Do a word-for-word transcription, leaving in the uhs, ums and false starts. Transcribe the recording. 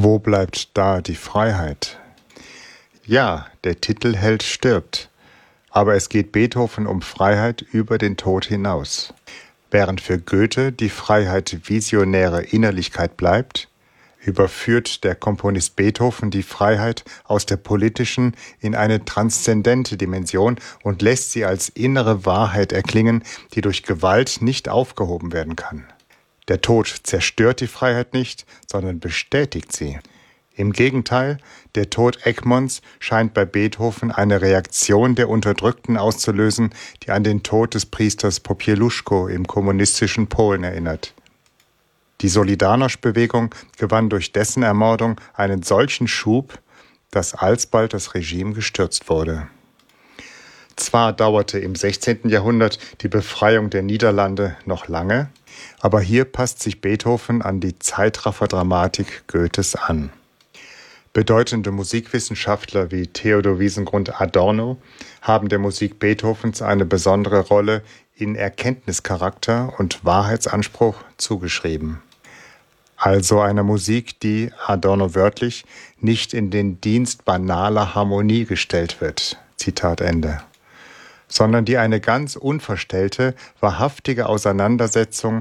Wo bleibt da die Freiheit? Ja, der Titelheld stirbt, aber es geht Beethoven um Freiheit über den Tod hinaus. Während für Goethe die Freiheit visionäre Innerlichkeit bleibt, überführt der Komponist Beethoven die Freiheit aus der politischen in eine transzendente Dimension und lässt sie als innere Wahrheit erklingen, die durch Gewalt nicht aufgehoben werden kann. Der Tod zerstört die Freiheit nicht, sondern bestätigt sie. Im Gegenteil, der Tod Egmonts scheint bei Beethoven eine Reaktion der Unterdrückten auszulösen, die an den Tod des Priesters Popieluszko im kommunistischen Polen erinnert. Die Solidarność-Bewegung gewann durch dessen Ermordung einen solchen Schub, dass alsbald das Regime gestürzt wurde. Zwar dauerte im sechzehnten Jahrhundert die Befreiung der Niederlande noch lange, aber hier passt sich Beethoven an die Zeitraffer-Dramatik Goethes an. Bedeutende Musikwissenschaftler wie Theodor Wiesengrund Adorno haben der Musik Beethovens eine besondere Rolle in Erkenntnischarakter und Wahrheitsanspruch zugeschrieben. Also einer Musik, die, Adorno wörtlich, nicht in den Dienst banaler Harmonie gestellt wird, Zitat Ende, sondern die eine ganz unverstellte, wahrhaftige Auseinandersetzung